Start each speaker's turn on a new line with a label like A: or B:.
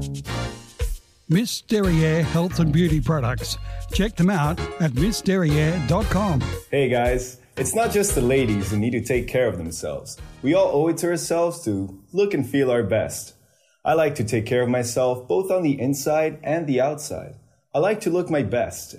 A: Miss Derriere Health and Beauty Products. Check them out at missderriere.com.
B: Hey guys, it's not just the ladies who need to take care of themselves. We all owe it to ourselves to look and feel our best. I like to take care of myself both on the inside and the outside. I like to look my best,